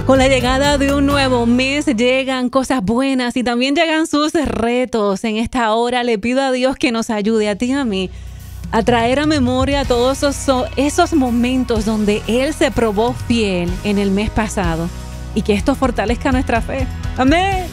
Con la llegada de un nuevo mes llegan cosas buenas y también llegan sus retos. En esta hora le pido a Dios que nos ayude a ti y a mí a traer a memoria todos esos momentos donde Él se probó fiel en el mes pasado y que esto fortalezca nuestra fe. Amén.